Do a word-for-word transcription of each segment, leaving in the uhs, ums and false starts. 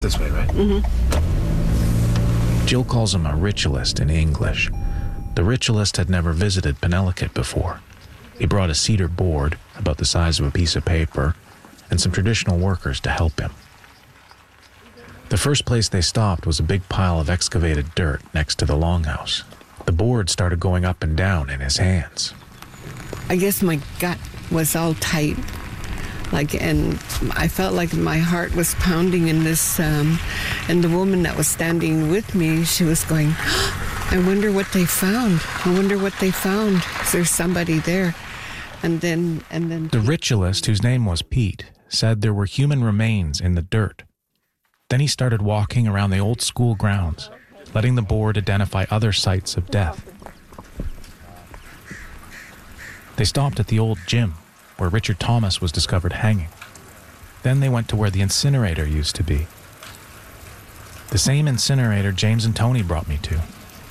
This way, right? Mm-hmm. Jill calls him a ritualist in English. The ritualist had never visited Penelakut before. He brought a cedar board, about the size of a piece of paper, and some traditional workers to help him. The first place they stopped was a big pile of excavated dirt next to the longhouse. The board started going up and down in his hands. I guess my gut was all tight, like, and I felt like my heart was pounding in this, um, and the woman that was standing with me, she was going, I wonder what they found. I wonder what they found. Is there somebody there? And then, and then... The ritualist, whose name was Pete, said there were human remains in the dirt. Then he started walking around the old school grounds, letting the board identify other sites of death. They stopped at the old gym, where Richard Thomas was discovered hanging. Then they went to where the incinerator used to be. The same incinerator James and Tony brought me to.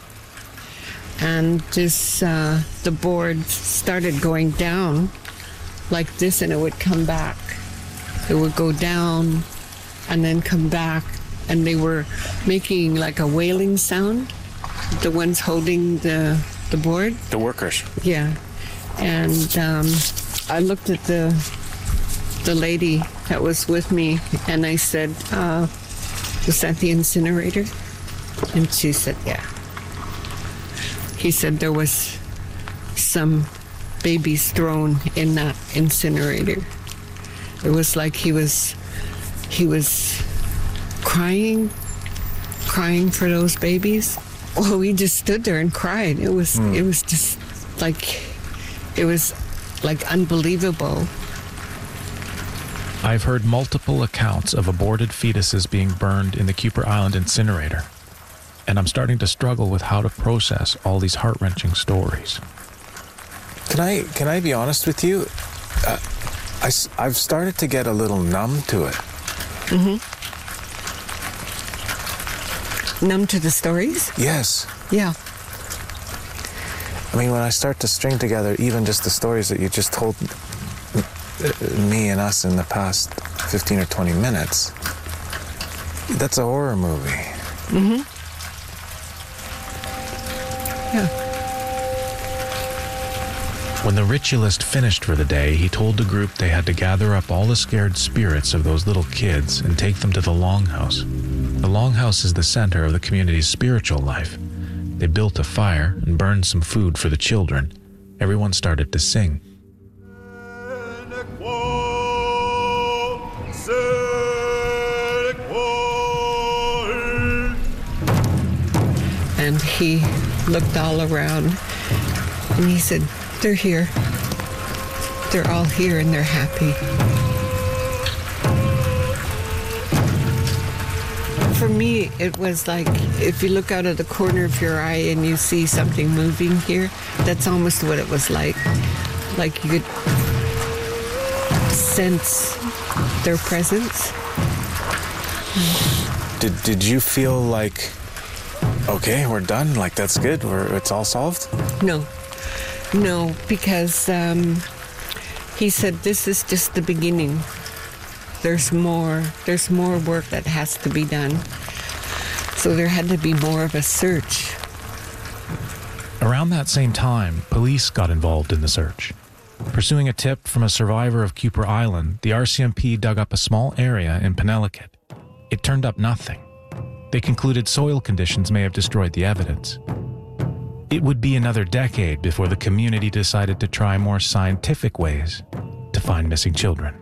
And just uh, the board started going down like this, and it would come back. It would go down and then come back, and they were making like a wailing sound, the ones holding the the board. The workers. Yeah. And um, I looked at the the lady that was with me, and I said, uh, was that the incinerator? And she said, yeah. He said there was some babies thrown in that incinerator. It was like he was he was crying, crying for those babies. Well, we just stood there and cried. It was mm. it was just like it was like unbelievable. I've heard multiple accounts of aborted fetuses being burned in the Kuper Island incinerator, and I'm starting to struggle with how to process all these heart-wrenching stories. Can I can I be honest with you? Uh, I, I've started to get a little numb to it. Mm-hmm. Numb to the stories? Yes. Yeah. I mean, when I start to string together even just the stories that you just told me and us in the past fifteen or twenty minutes, that's a horror movie. Mm-hmm. Yeah. When the ritualist finished for the day, he told the group they had to gather up all the scared spirits of those little kids and take them to the longhouse. The longhouse is the center of the community's spiritual life. They built a fire and burned some food for the children. Everyone started to sing. And he looked all around and he said, they're here. They're all here and they're happy. For me, it was like if you look out of the corner of your eye and you see something moving here, that's almost what it was like. Like you could sense their presence. Did did you feel like, okay, we're done, like that's good, we're, it's all solved? No. No, because um, he said this is just the beginning. There's more, there's more work that has to be done. So there had to be more of a search. Around that same time, police got involved in the search. Pursuing a tip from a survivor of Kuper Island, the R C M P dug up a small area in Penelakut. It turned up nothing. They concluded soil conditions may have destroyed the evidence. It would be another decade before the community decided to try more scientific ways to find missing children.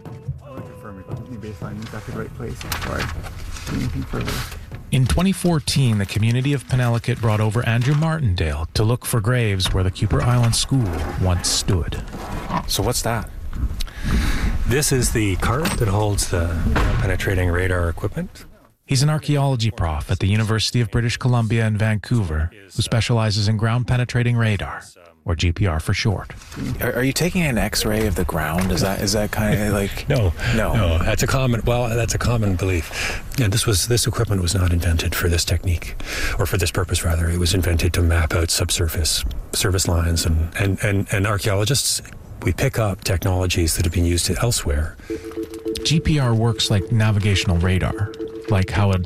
In twenty fourteen, the community of Penelakut brought over Andrew Martindale to look for graves where the Kuper Island School once stood. So what's that? This is the cart that holds the penetrating radar equipment. He's an archaeology prof at the University of British Columbia in Vancouver who specializes in ground-penetrating radar, or G P R for short. Are, are you taking an X-ray of the ground? Is that is that kind of like... No, no, no. That's a common. Well, that's a common belief. Yeah, this was this equipment was not invented for this technique, or for this purpose rather. It was invented to map out subsurface service lines, and and and, and archaeologists, we pick up technologies that have been used elsewhere. G P R works like navigational radar. like how a